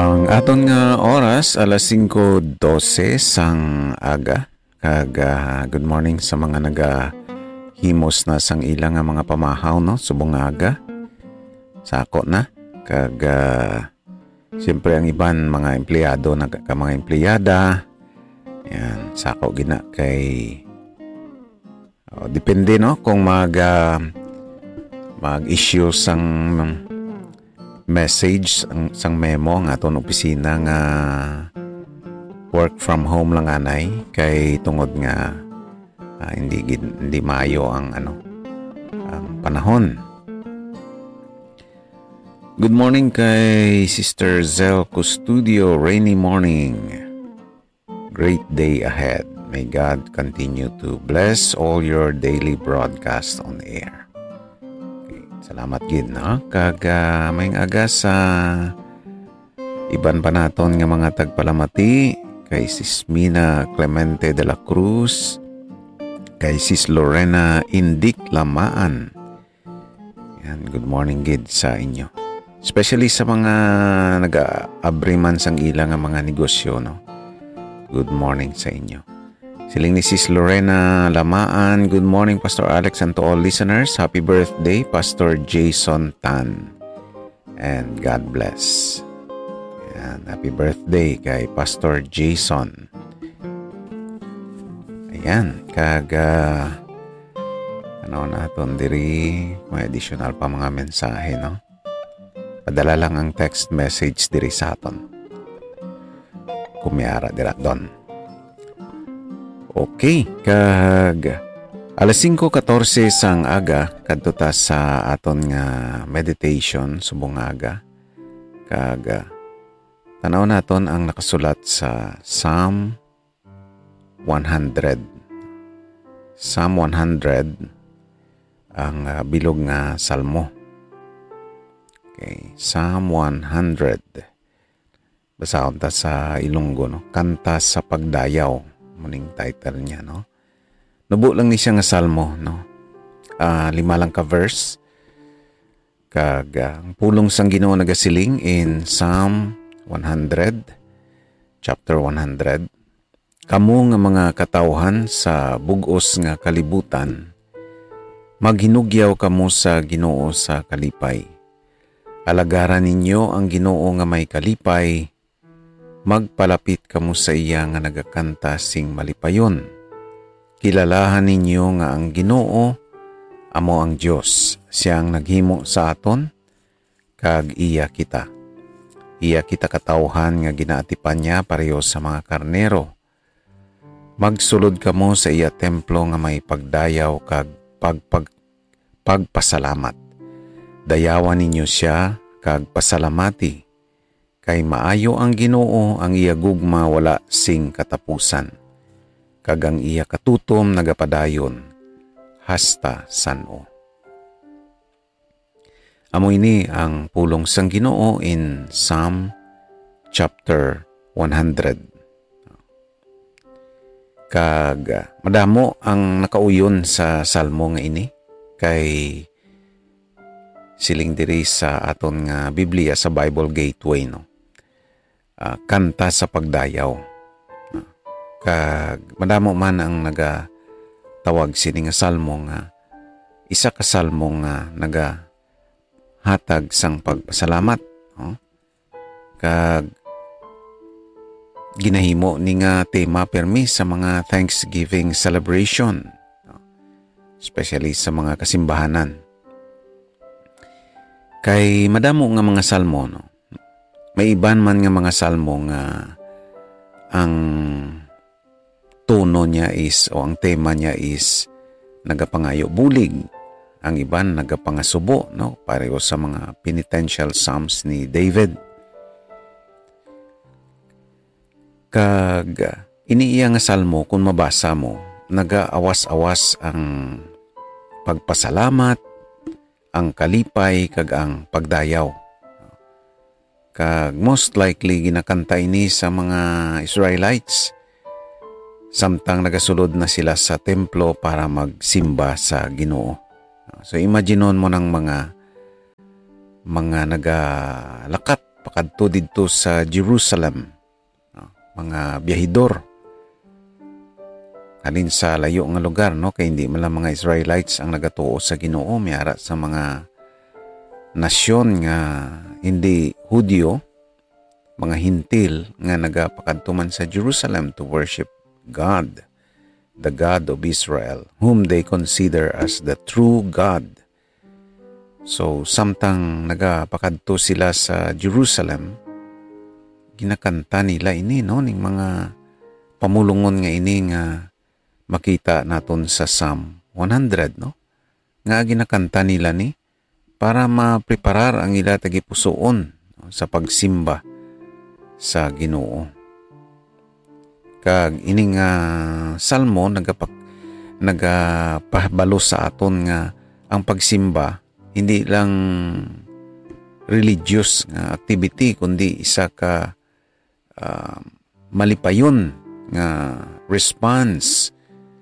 Ang aton nga oras alas 5:12 sang aga. Good morning sa mga himos na sang ilang nga mga pamahaw no subong aga. Sako na siyempre ang iban mga empleyado mga empleyada. Yan, sako gina kay depende no kung mag-issue sang message sang memo ang aton opisina nga work from home lang anay kay tungod nga hindi maayo ang panahon. Good morning kay Sister Zel Custodio. Rainy morning. Great day ahead. May God continue to bless all your daily broadcast on air. Okay, salamat gid no. Mayng aga sa iban pa naton nga mga tagpalamati kay Sis Mina Clemente de la Cruz, kay Sis Lorena Indik Lamaan. Yan, good morning gid sa inyo. Especially sa mga nag-aabri man sang ilang nga mga negosyo no. Good morning sa inyo. Siling ni Sis Lorena Lamaan. Good morning Pastor Alex and to all listeners. Happy birthday Pastor Jason Tan. And God bless. Yan, happy birthday kay Pastor Jason. Ayan, naton diri may additional pa mga mensahe no. Padala lang ang text message diri sa aton. Kumiyara dira don. Okay, alas 5:14 sang aga kadto ta sa aton nga meditation subong aga. Tanaw naton ang nakasulat sa Psalm 100. Psalm 100 ang bilog nga salmo. Okay, Psalm 100. Basahon ta sa Ilonggo no. Kanta sa pagdayaw. Muning title niya no. Nubo lang ni siya nga salmo no. 5 lang ka verse. Ang pulong sang Ginoo nagasiling in Psalm 100, chapter 100. Kamo nga mga katawhan sa bug-os nga kalibutan, maghinugyaw kamo sa Ginoo sa kalipay. Alagaran ninyo ang Ginoo nga may kalipay, magpalapit kamo sa iya nga nagakanta sing malipayon. Kilalahan ninyo nga ang Ginoo amo ang Dios, siyang naghimo sa aton kag iya kita. Iya kita katawhan nga ginaatipan niya pareho sa mga karnero. Magsulod kamo sa iya templo nga may pagdayaw kag pagpasalamat. Dayawan ninyo siya kag pasalamati. Kay maayo ang Ginoo, ang iya gugma wala sing katapusan. Kag ang iya katutom nagapadayon hasta sano. Amo ini ang pulong sang Ginoo in Psalm chapter 100. Kag madamo ang nakauyon sa salmo nga ini kay siling diri sa aton nga Biblia sa Bible Gateway no. Kanta sa pagdayaw. Kag madamo man ang nagatawag sini nga salmo nga isa ka salmo nga nagahatag sang pagpasalamat no? Kag ginahimo ni nga tema permi sa mga Thanksgiving celebration no? Especially sa mga kasimbahanan. Kay madamo nga mga salmo no. May iban man nga mga salmo nga ang tono niya is o ang tema niya is nagapangayo bulig. Ang iban nagapangasubo no pareho sa mga penitential psalms ni David. Kag iniiya nga salmo kung mabasa mo nagaawas-awas ang pagpasalamat, ang kalipay kag ang pagdayaw. Kag most likely ginakanta ini sa mga Israelites samtang nagasulod na sila sa templo para magsimba sa Ginoo. So imaginon mo ng mga nagalakap pakadto didto sa Jerusalem, mga biyahidor halin sa layo nga lugar, no, kay hindi man lang mga Israelites ang nagatuo sa Ginoo, miara sa mga nasyon nga hindi Hudyo, mga hintil nga nagapakadto man sa Jerusalem to worship God, the God of Israel, whom they consider as the true God. So, samtang nagapakadto sila sa Jerusalem, ginakanta nila ini, no, ning mga pamulungon nga ini nga makita naton sa Psalm 100, no, nga ginakanta nila ni para mapreparar ang ila tagipusoon, no, sa pagsimba sa Ginoo. Kag ining salmo nagapahibalo sa aton nga ang pagsimba hindi lang religious nga activity, kundi isa ka malipayon nga response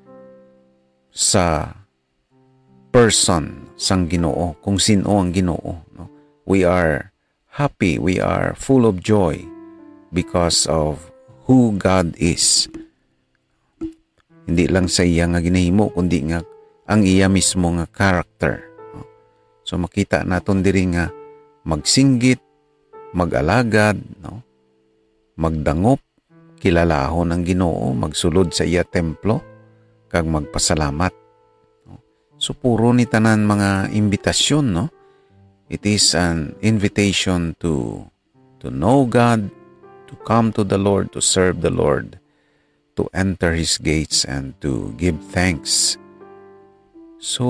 sa person sang Ginoo, kung sino ang Ginoo, no? We are happy, we are full of joy because of who God is. Hindi lang sa iya nga ginahimo, kundi nga ang iya mismo nga character. So makita naton diri nga magsinggit, mag-alagad, no, magdangop, kilalahon ang Ginoo, magsulod sa iya templo, kag magpasalamat. So puro ni tanan mga imbitasyon, no? It is an invitation to know God, to come to the Lord, to serve the Lord, to enter His gates and to give thanks. So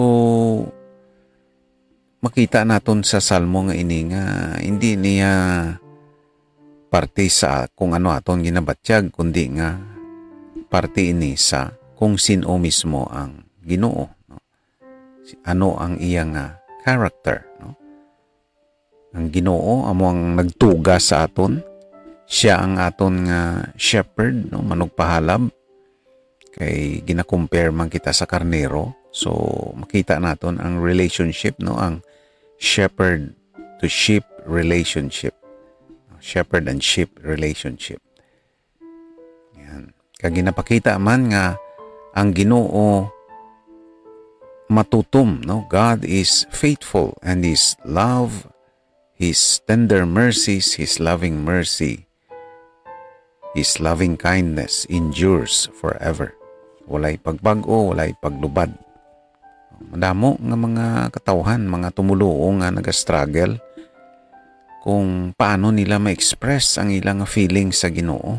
makita naton sa salmo nga ini nga hindi niya parte sa kung ano aton ginabatyag, kundi nga parte ini sa kung sino mismo ang Ginoo, no? Ano ang iyang character, no? Ang Ginoo amo ang nagtuga sa aton. Siya ang aton nga shepherd, no, manugpahalab, kay gina-compare man kita sa karnero. So makita naton ang relationship, no, ang shepherd to sheep relationship, shepherd and sheep relationship. Yan. Kag ginapakita man nga ang Ginoo matutom, no, God is faithful, and His love, His tender mercies, His loving mercy, His loving kindness endures forever. Walay pagbago, walay paglubad. Madamo nga mga katawhan, mga tumuluo nga nag-struggle kung paano nila ma-express ang ilang feeling sa Ginoo.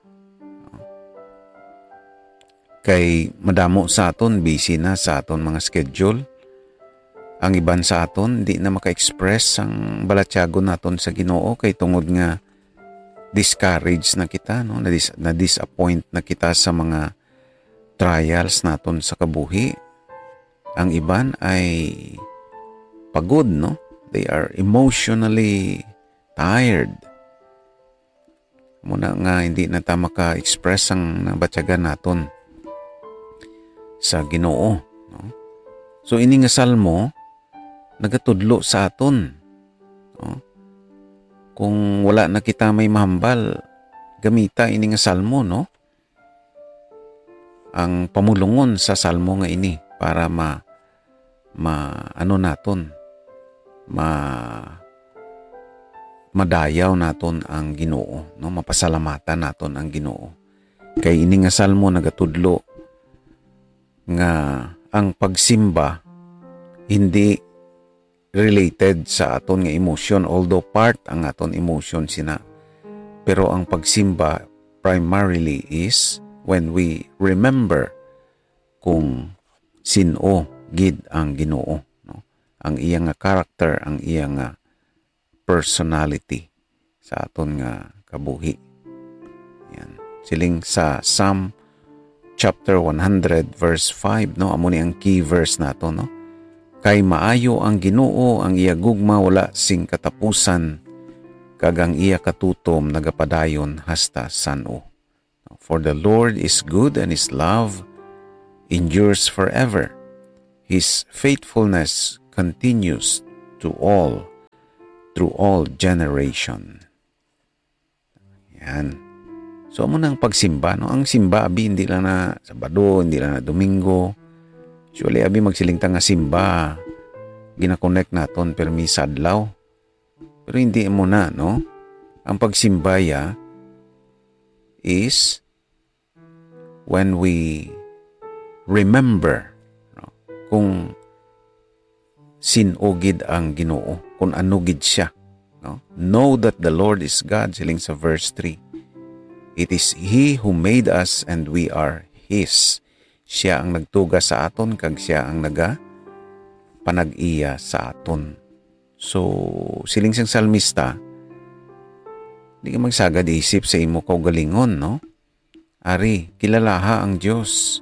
Kay madamo sa aton, busy na sa aton mga schedule. Ang iban sa aton, di na maka-express ang balatyagon naton sa Ginoo, kay tungod nga discouraged na kita, no? Na-disappoint na kita sa mga trials naton sa kabuhi. Ang iban ay pagod, no? They are emotionally tired. Muna nga hindi na ta maka-express ang nabatyagan naton sa Ginoo, no? So ini nga salmo nagatudlo sa aton, no? Kung wala na kita may mahambal, gamita ini nga salmo, no? Ang pamulungon sa salmo nga ini para madayaw naton ang Ginoo, no? Mapasalamatan naton ang Ginoo. Kay ini nga salmo nagatudlo nga ang pagsimba hindi related sa aton nga emotion, although part ang aton emotion sina. Pero ang pagsimba primarily is when we remember kung sino gid ang Ginoo, no? Ang iyang nga character, ang iyang nga personality sa aton nga kabuhi. Yan. Siling sa Psalm chapter 100 verse 5, no? Amo ni ang key verse nato, no? Kay maayo ang Ginoo, ang iya gugma wala sing katapusan, kag ang iya katutom nagapadayon hasta san-o. For the Lord is good, and His love endures forever. His faithfulness continues through all generation. Yan. So amo nang pagsimba, no? Ang simba abi hindi lang na Sabado, hindi lang na Domingo. Usually abi magsilingta nga simba, gina-connect naton permi sa adlaw. Pero hindi mo na, no? Ang pagsimbaya is when we remember, no? Kung sinugid ang Ginoo, kung ano gid siya, no? Know that the Lord is God, siling sa verse 3. It is He who made us and we are His. Siya ang nagtuga sa aton kag siya ang panag-iya sa aton. So, siling sang salmista, di ka magsagad isip sa imo kaugalingon, no? Ari, kilalaha ang Diyos.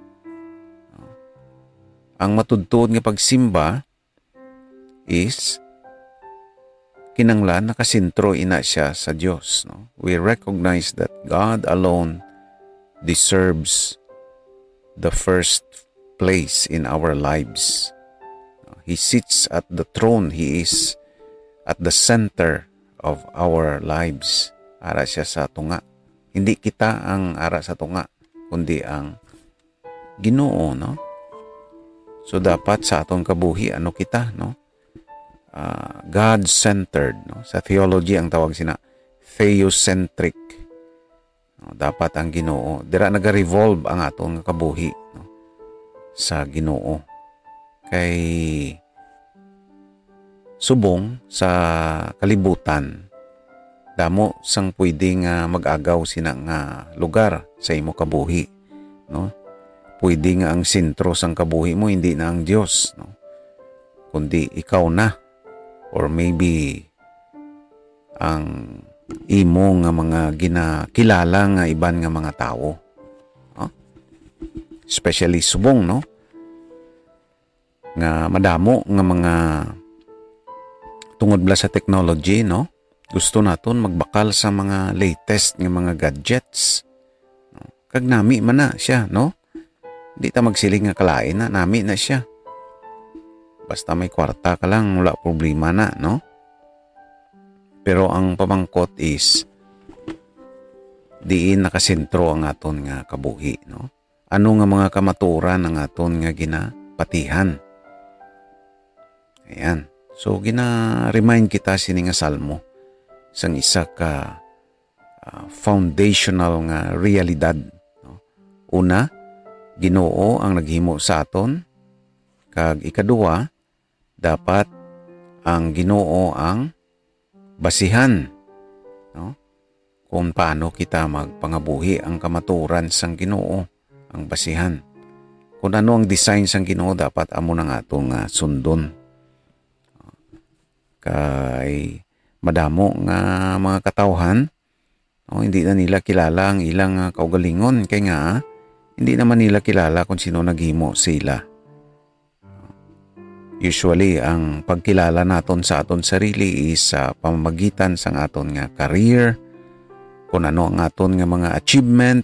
Ang matudtod nga pagsimba is kinanglan nakasentro ina siya sa Diyos, no? We recognize that God alone deserves the first place in our lives. He sits at the throne. He is at the center of our lives. Ara siya sa tunga. Hindi kita ang ara sa tunga, kundi ang Ginoo, no? So dapat sa aton kabuhi ano kita, no? God-centered, no? Sa theology ang tawag sina theocentric. No? Dapat ang Ginoo, dira naga-revolve ang aton kabuhi, no? Sa Ginoo. Kay subong sa kalibutan, damo sang pwedeng mag-agaw sina nga lugar sa imo kabuhi, no? Pwede nga ang sentro sang kabuhi mo hindi na ang Dios, no? Kundi ikaw na, or maybe ang imo nga mga ginakilala nga iban nga mga tao, no? Especially subong, no? Nga madamo nga mga tungod bala sa technology, no? Gusto naton magbakal sa mga latest nga mga gadgets, no? Kag nami man na siya, no? Di ta magsiling nga kalain na nami na siya. Basta may kwarta ka lang, wala problema na, no? Pero ang pamangkot is diin nakasentro ang aton nga kabuhi, no? Ano nga mga kamaturan ang aton nga ginapatihan. Ayan. So gina-remind kita sini nga salmo sang isa ka foundational nga realidad, no? Una, Ginoo ang naghimo sa aton, kag ikaduwa, dapat ang Ginoo ang basihan, no? Kung paano kita magpangabuhi, ang kamaturan sang Ginoo ang basihan. Kung ano ang design sang Ginoo, dapat amo nang atong sundon. Kay madamo nga mga katawhan, no? Hindi na nila kilala ang ilang kaugalingon, kay nga hindi naman nila kilala kung sino naghimo sila. Usually, ang pagkilala naton sa aton sarili is sa pamamagitan sang aton nga career, kung ano ang aton nga mga achievement.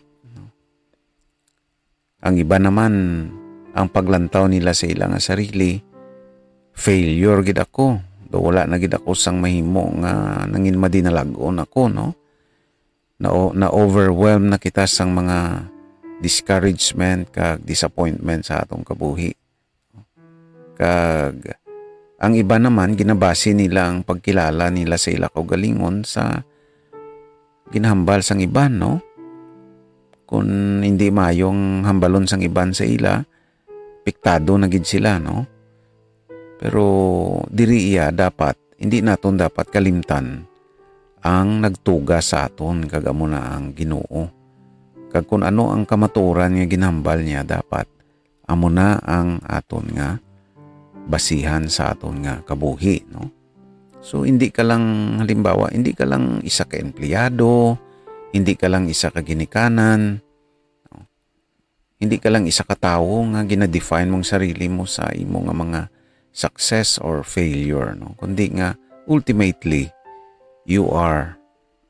Ang iba naman, ang paglantaw nila sa ilang sarili, failure gid ako. Do wala na gid ako sang mahimo nga nangin madinalagon ako, no? Na overwhelm na kita sang mga discouragement kag disappointment sa atong kabuhi. Kag ang iba naman ginabase nila ang pagkilala nila sa ila kaugalingon sa ginahambal sang iban, no? Kung hindi mayong hambalon sang iban sa ila, piktado na gid sila, no? Pero diri iya dapat, hindi naton dapat kalimtan ang nagtuga sa aton kag amo na ang Ginoo. Kag kung ano ang kamaturan nga ginhambal niya, dapat amo na ang aton nga basihan sa aton nga kabuhi, no? So hindi ka lang, halimbawa, hindi ka lang isa ka empleyado, hindi ka lang isa ka ginikanan, no? Hindi ka lang isa ka tawo nga ginadefine mong sarili mo sa imo nga mga success or failure, no? Kundi nga ultimately you are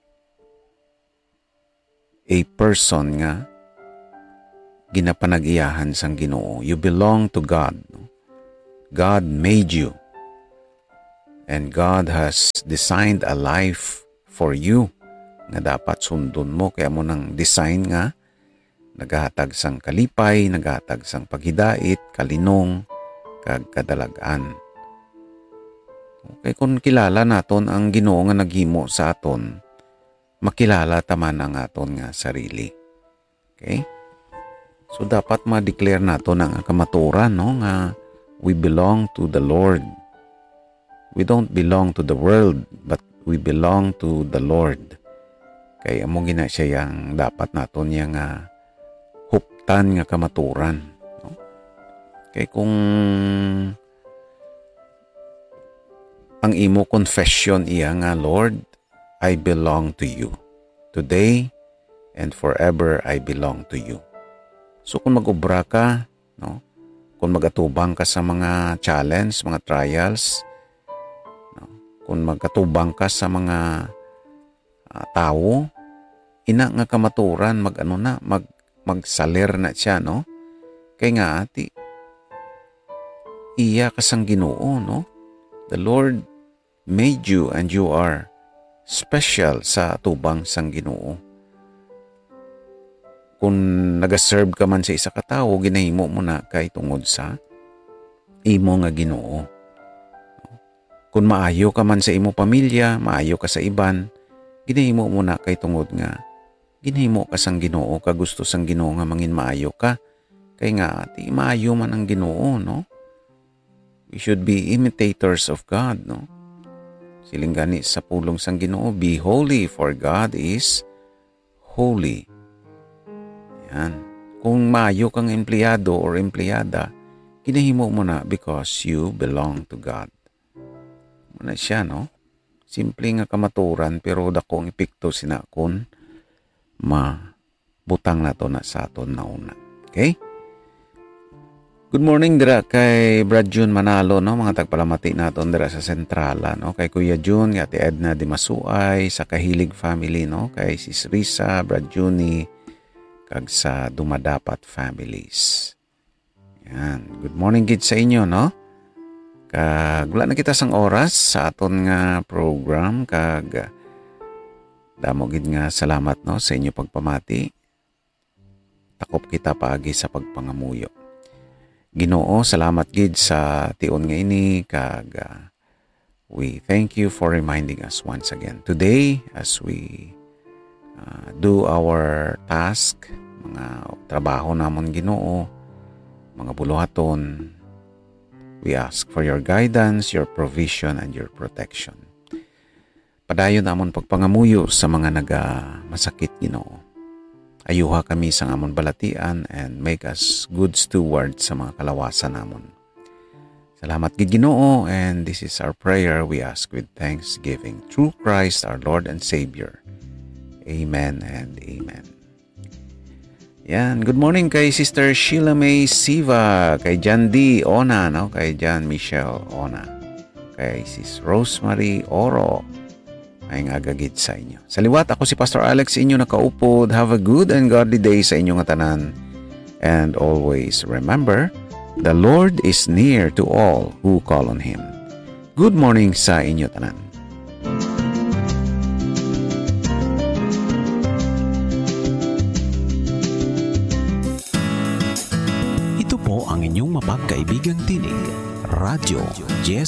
a person nga ginapanag-iyahan sang Ginoo. You belong to God, no? God made you, and God has designed a life for you nga dapat sundon mo, kaya mo nang design nga nagahatag sang kalipay, nagahatag sang paghidait, kalinong, kag kadalagan. Okay, kung kilala naton ang Ginoo nga naghimo sa aton, makilala taman ang aton nga sarili. Okay? So dapat ma-declare naton ang kamaturan, no, nga we belong to the Lord. We don't belong to the world, but we belong to the Lord. Kaya amo gina siya yang dapat naton yang huptan nga kamaturan, no? Kaya kung ang imo confession iya nga, Lord, I belong to you. Today and forever I belong to you. So kung mag-ubra ka, no? Kung magatubang ka sa mga challenge, mga trials, no? Kung magkatubang ka sa mga tao, ina nga kamaturan magsalir na siya, no? Kaya nga ati iya kasang Ginoo, no? The Lord made you and you are special sa tubang sang Ginoo. Kung nagaserve ka man sa isa ka tawo, ginahimo mo na kay tungod sa imo nga Ginoo. Kung maayo ka man sa imo pamilya, maayo ka sa iban, ginahimo mo na kay tungod nga ginahimo ka sang Ginoo, ka gusto sang Ginoo nga mangin maayo ka. Kay nga ati maayo man ang Ginoo, no? We should be imitators of God, no? Siling gani sa pulong sang Ginoo, be holy for God is holy. Yan. Kung maayo kang empleyado or empleyada, ginahimo mo na because you belong to God. Muna siya, no? Simple nga kamaturan pero dakong epekto sinakon mabutang na to na sa aton na una. Okay? Good morning dira kay Brad June Manalo, no, mga tagpalamati naton dira sa sentrala, no, kay Kuya June, kay Ate Edna Dimasuay, sa Kahilig family, no, kay Sis Risa, Brad Juni, kag sa Dumadapat families. Yan. Good morning gid sa inyo, no. Kag wala na kita sang oras sa aton nga program, kag damo gid nga salamat, no, sa inyo pagpamati. Takop kita paagi sa pagpangamuyo. Ginoo, salamat gid sa tion nga ini, kag we thank you for reminding us once again today as we do our task, mga trabaho namon Ginoo, mga buluhaton. We ask for your guidance, your provision, and your protection. Padayon namon pagpangamuyo sa mga masakit Ginoo. Ayuha kami sa amon balatian and make us good stewards sa mga kalawasan namon. Salamat gid Ginoo, and this is our prayer we ask with thanksgiving through Christ our Lord and Savior. Amen and amen. Yan, good morning kay Sister Sheila May Siva, kay John D. Ona, no? Kay John Michelle Ona, kay Sis Rosemary Oro, ay agagid sa inyo. Sa liwat, ako si Pastor Alex, inyo nakaupod. Have a good and godly day sa inyong tanan. And always remember, the Lord is near to all who call on Him. Good morning sa inyo tanan. Ito po ang inyong mapagkaibigang tinig, Radyo